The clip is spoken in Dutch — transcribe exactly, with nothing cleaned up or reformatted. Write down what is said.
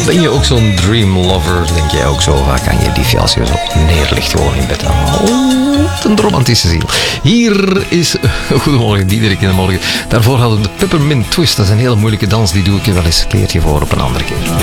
Ben je ook zo'n dream lover? Denk jij ook zo vaak aan je liefje als je zo neerligt gewoon in bed? Oh, een romantische ziel. Hier is Goedemorgen Diederik in de morgen. Daarvoor hadden we de Peppermint Twist. Dat is een hele moeilijke dans. Die doe ik je wel eens een keertje voor op een andere keer.